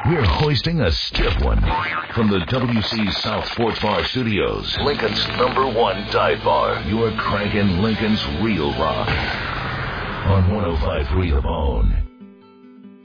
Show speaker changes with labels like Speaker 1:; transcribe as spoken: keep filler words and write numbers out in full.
Speaker 1: We're hoisting a stiff one from the W C South Sports Bar Studios. Lincoln's number one dive bar. You're cranking Lincoln's real rock on one oh five point three The Bone.